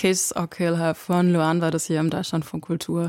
Kiss or Kill Her von Luan war das hier im Deutschlandfunk Kultur.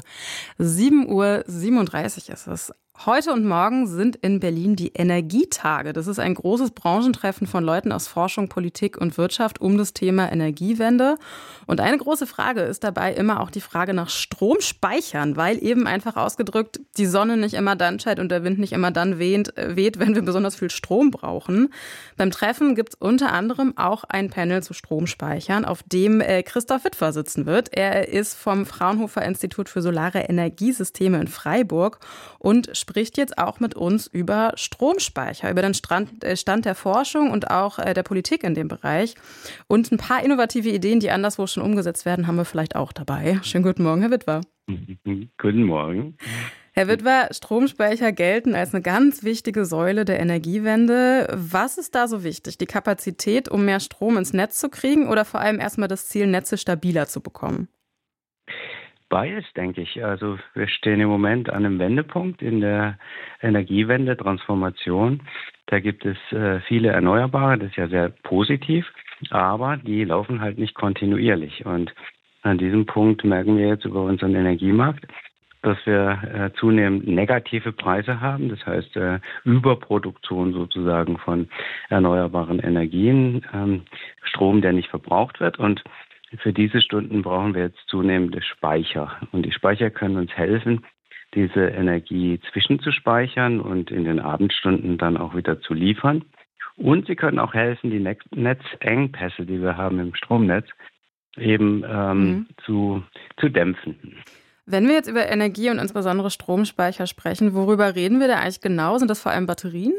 7:37 Uhr ist es. Heute und morgen sind in Berlin die Energietage. Das ist ein großes Branchentreffen von Leuten aus Forschung, Politik und Wirtschaft um das Thema Energiewende. Und eine große Frage ist dabei immer auch die Frage nach Stromspeichern, weil eben einfach ausgedrückt die Sonne nicht immer dann scheint und der Wind nicht immer dann weht, wenn wir besonders viel Strom brauchen. Beim Treffen gibt es unter anderem auch ein Panel zu Stromspeichern, auf dem Christoph Witwer sitzen wird. Er ist vom Fraunhofer Institut für Solare Energiesysteme in Freiburg und spricht jetzt auch mit uns über Stromspeicher, über den Stand der Forschung und auch der Politik in dem Bereich. Und ein paar innovative Ideen, die anderswo schon umgesetzt werden, haben wir vielleicht auch dabei. Schönen guten Morgen, Herr Witwer. Guten Morgen. Herr Witwer, Stromspeicher gelten als eine ganz wichtige Säule der Energiewende. Was ist da so wichtig? Die Kapazität, um mehr Strom ins Netz zu kriegen oder vor allem erstmal das Ziel, Netze stabiler zu bekommen? Beides, denke ich. Also wir stehen im Moment an einem Wendepunkt in der Energiewende, Transformation. Da gibt es viele Erneuerbare, das ist ja sehr positiv, aber die laufen halt nicht kontinuierlich. Und an diesem Punkt merken wir jetzt über unseren Energiemarkt, dass wir zunehmend negative Preise haben. Das heißt Überproduktion sozusagen von erneuerbaren Energien, Strom, der nicht verbraucht wird. Und für diese Stunden brauchen wir jetzt zunehmende Speicher. Und die Speicher können uns helfen, diese Energie zwischenzuspeichern und in den Abendstunden dann auch wieder zu liefern. Und sie können auch helfen, die Netzengpässe, die wir haben im Stromnetz, eben zu dämpfen. Wenn wir jetzt über Energie und insbesondere Stromspeicher sprechen, worüber reden wir da eigentlich genau? Sind das vor allem Batterien?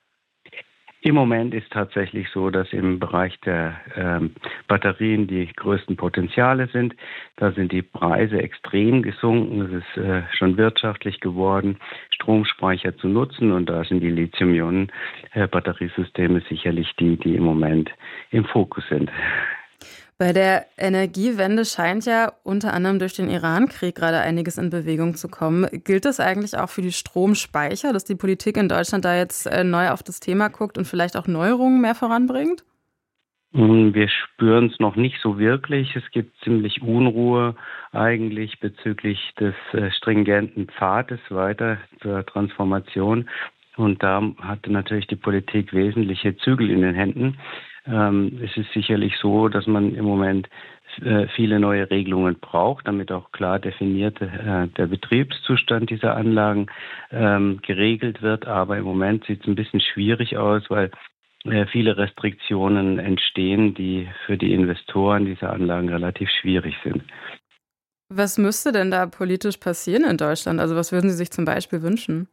Im Moment ist tatsächlich so, dass im Bereich der Batterien die größten Potenziale sind. Da sind die Preise extrem gesunken. Es ist schon wirtschaftlich geworden, Stromspeicher zu nutzen. Und da sind die Lithium-Ionen-Batteriesysteme sicherlich die im Moment im Fokus sind. Bei der Energiewende scheint ja unter anderem durch den Iran-Krieg gerade einiges in Bewegung zu kommen. Gilt das eigentlich auch für die Stromspeicher, dass die Politik in Deutschland da jetzt neu auf das Thema guckt und vielleicht auch Neuerungen mehr voranbringt? Wir spüren es noch nicht so wirklich. Es gibt ziemlich Unruhe eigentlich bezüglich des stringenten Pfades weiter zur Transformation. Und da hat natürlich die Politik wesentliche Zügel in den Händen. Es ist sicherlich so, dass man im Moment viele neue Regelungen braucht, damit auch klar definiert der Betriebszustand dieser Anlagen geregelt wird. Aber im Moment sieht es ein bisschen schwierig aus, weil viele Restriktionen entstehen, die für die Investoren dieser Anlagen relativ schwierig sind. Was müsste denn da politisch passieren in Deutschland? Also was würden Sie sich zum Beispiel wünschen?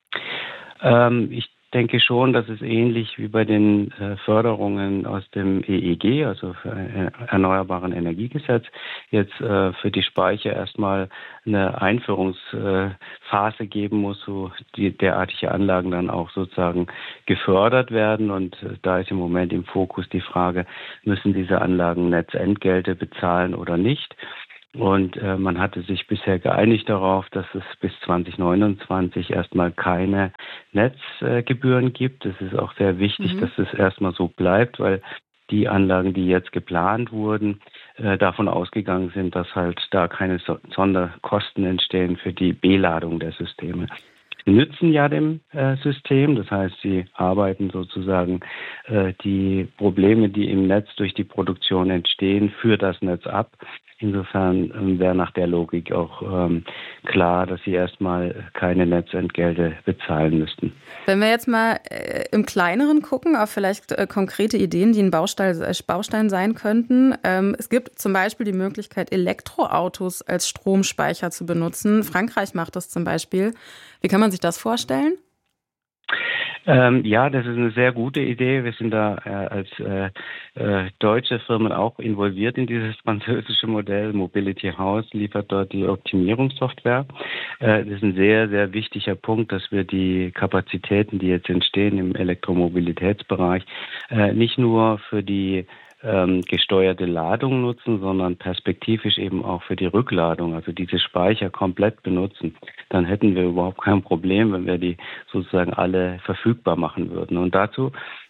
Ich denke schon, dass es ähnlich wie bei den Förderungen aus dem EEG, also für Erneuerbaren Energiegesetz, jetzt für die Speicher erstmal eine Einführungsphase geben muss, wo die derartige Anlagen dann auch sozusagen gefördert werden. Und da ist im Moment im Fokus die Frage, müssen diese Anlagen Netzentgelte bezahlen oder nicht? Und man hatte sich bisher geeinigt darauf, dass es bis 2029 erstmal keine Netzgebühren gibt. Es ist auch sehr wichtig, dass es erstmal so bleibt, weil die Anlagen, die jetzt geplant wurden, davon ausgegangen sind, dass halt da keine Sonderkosten entstehen für die Beladung der Systeme. Sie nützen ja dem System, das heißt, sie arbeiten sozusagen die Probleme, die im Netz durch die Produktion entstehen, für das Netz ab. Insofern wäre nach der Logik auch klar, dass sie erstmal keine Netzentgelte bezahlen müssten. Wenn wir jetzt mal im Kleineren gucken, auf vielleicht konkrete Ideen, die ein Baustein sein könnten. Es gibt zum Beispiel die Möglichkeit, Elektroautos als Stromspeicher zu benutzen. Frankreich macht das zum Beispiel. Wie kann man sich das vorstellen? Ja, das ist eine sehr gute Idee. Wir sind da als deutsche Firmen auch involviert in dieses französische Modell. Mobility House liefert dort die Optimierungssoftware. Das ist ein sehr, sehr wichtiger Punkt, dass wir die Kapazitäten, die jetzt entstehen im Elektromobilitätsbereich, nicht nur für die gesteuerte Ladung nutzen, sondern perspektivisch eben auch für die Rückladung, also diese Speicher komplett benutzen. Dann hätten wir überhaupt kein Problem, wenn wir die sozusagen alle verfügbar machen würden. Und dazu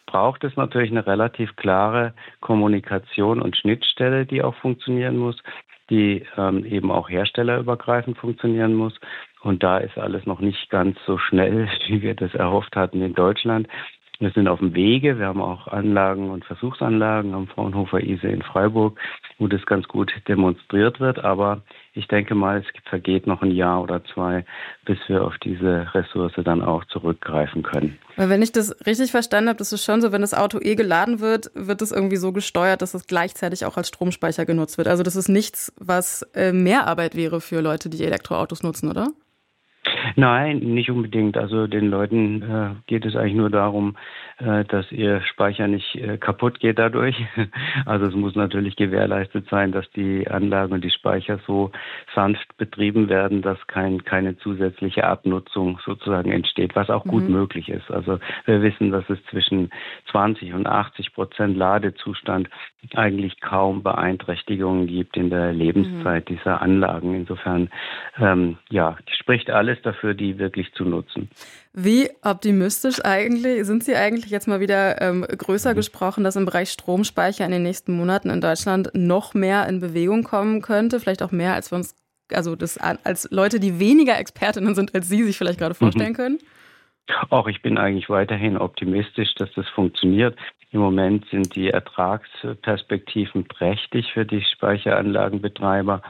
braucht es natürlich eine relativ klare Kommunikation und Schnittstelle, die auch funktionieren muss, die eben auch herstellerübergreifend funktionieren muss. Und da ist alles noch nicht ganz so schnell, wie wir das erhofft hatten in Deutschland. Wir sind auf dem Wege. Wir haben auch Anlagen und Versuchsanlagen am Fraunhofer ISE in Freiburg, wo das ganz gut demonstriert wird. Aber ich denke mal, es vergeht noch ein Jahr oder zwei, bis wir auf diese Ressource dann auch zurückgreifen können. Weil wenn ich das richtig verstanden habe, das ist schon so, wenn das Auto geladen wird, wird es irgendwie so gesteuert, dass es gleichzeitig auch als Stromspeicher genutzt wird. Also das ist nichts, was Mehrarbeit wäre für Leute, die Elektroautos nutzen, oder? Nein, nicht unbedingt. Also den Leuten geht es eigentlich nur darum, dass ihr Speicher nicht kaputt geht dadurch. Also es muss natürlich gewährleistet sein, dass die Anlagen und die Speicher so sanft betrieben werden, dass keine zusätzliche Abnutzung sozusagen entsteht, was auch gut möglich ist. Also wir wissen, dass es zwischen 20% und 80% Ladezustand eigentlich kaum Beeinträchtigungen gibt in der Lebenszeit dieser Anlagen. Insofern, spricht alles dafür, die wirklich zu nutzen. Wie optimistisch sind Sie eigentlich jetzt mal wieder größer gesprochen, dass im Bereich Stromspeicher in den nächsten Monaten in Deutschland noch mehr in Bewegung kommen könnte? Vielleicht auch mehr, als wir uns, also das als Leute, die weniger Expertinnen sind als Sie, sich vielleicht gerade vorstellen können? Auch ich bin eigentlich weiterhin optimistisch, dass das funktioniert. Im Moment sind die Ertragsperspektiven prächtig für die Speicheranlagenbetreiber.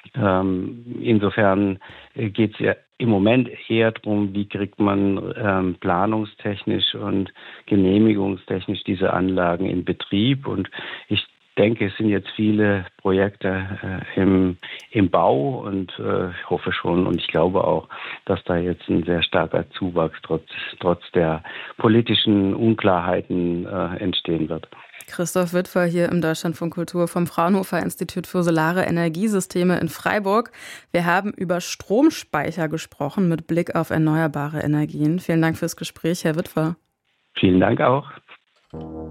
Insofern geht es ja im Moment eher darum, wie kriegt man planungstechnisch und genehmigungstechnisch diese Anlagen in Betrieb. Und ich denke, es sind jetzt viele Projekte im Bau und ich hoffe schon und ich glaube auch, dass da jetzt ein sehr starker Zuwachs trotz der politischen Unklarheiten entstehen wird. Christoph Witwer hier im Deutschlandfunk Kultur vom Fraunhofer Institut für Solare Energiesysteme in Freiburg. Wir haben über Stromspeicher gesprochen mit Blick auf erneuerbare Energien. Vielen Dank fürs Gespräch, Herr Witwer. Vielen Dank auch.